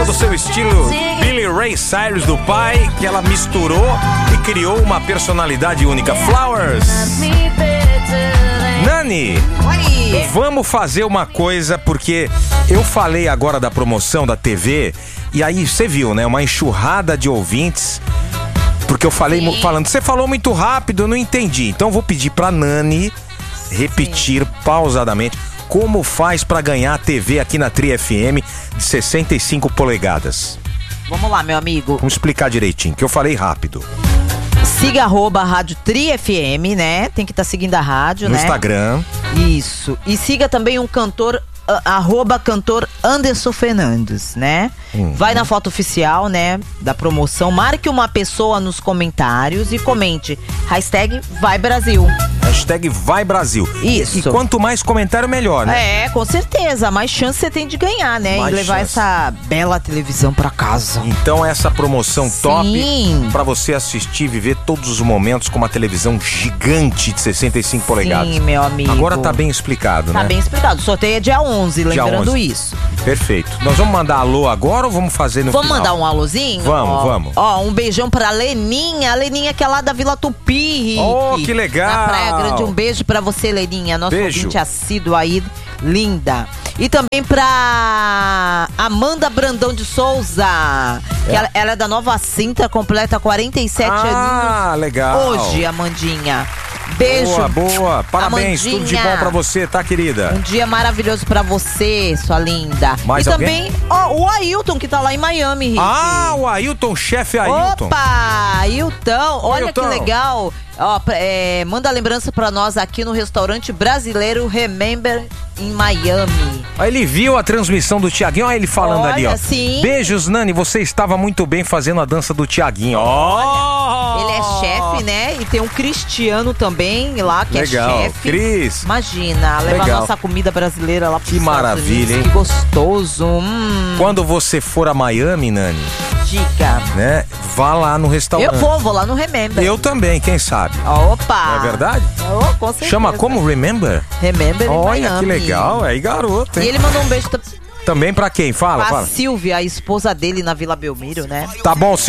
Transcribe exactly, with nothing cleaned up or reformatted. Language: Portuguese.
todo o seu estilo Billy Ray Cyrus do pai, que ela misturou e criou uma personalidade única. Flowers. Nani, Oi. vamos fazer uma coisa, porque eu falei agora da promoção da T V, e aí você viu, né? Uma enxurrada de ouvintes, porque eu falei Sim. falando, você falou muito rápido, eu não entendi. Então eu vou pedir pra Nani repetir pausadamente como faz pra ganhar a T V aqui na Tri F M de sessenta e cinco polegadas. Vamos lá, meu amigo. Vamos explicar direitinho, que eu falei rápido. Siga arroba Rádio Tri F M, né? Tem que estar tá seguindo a rádio, No né? Instagram. Isso. E siga também um cantor, uh, arroba cantor Anderson Fernandes, né? Uhum. Vai na foto oficial, né? Da promoção. Marque uma pessoa nos comentários e comente. Hashtag Vai Brasil. Hashtag Vai Brasil. Isso. E quanto mais comentário, melhor, né? É, com certeza. Mais chance você tem de ganhar, né? Mais e levar chance. essa bela televisão pra casa. Então essa promoção top Sim. pra você assistir e viver todos os momentos com uma televisão gigante de sessenta e cinco polegadas. Sim, meu amigo. Agora tá bem explicado, Tá né? bem explicado. O sorteio é dia onze, lembrando onze. isso. Perfeito. Nós vamos mandar alô agora ou vamos fazer no Vamos final? mandar um alôzinho? Vamos, Ó, vamos. Ó, um beijão pra Leninha. A Leninha que é lá da Vila Tupi, Rick. Oh, que legal. Na Praia Grande. Um beijo pra você, Leninha. Nosso Beijo. ouvinte assíduo aí. Linda. E também pra Amanda Brandão de Souza. Que É. ela, ela é da Nova Cinta, completa quarenta e sete aninhos. Ah, legal. Hoje, Amandinha. Beijo. Boa, boa. Parabéns. Amandinha. Tudo de bom pra você, tá, querida? Um dia maravilhoso pra você, sua linda. Mais e alguém? também, ó, o Ailton, que tá lá em Miami, Rick. Ah, o Ailton, chefe Ailton. Opa, Ailton, olha Ailton. que legal. Ó, pra- é, manda lembrança pra nós aqui no restaurante brasileiro Remember em Miami. Aí ele viu a transmissão do Tiaguinho, olha ele falando Olha, ali, ó. sim. Beijos, Nani, você estava muito bem fazendo a dança do Tiaguinho. Ó! Ele é chefe, né? E tem um Cristiano também lá, que Legal. é chefe. Cris. Imagina, levar Legal. nossa comida brasileira lá pro Que maravilha, hein? Que gostoso. Hum, Quando você for a Miami, Nani, dica. né, vá lá no restaurante. Eu vou, vou lá no Remember. Eu também, quem sabe? Opa! Não é verdade? Oh, com certeza. Chama como? Remember? Remember em Olha, Miami. que legal. Aí, garoto, E hein? ele mandou um beijo t- Também pra quem? Fala, pra fala. Silvia, a esposa dele na Vila Belmiro, né? Tá bom,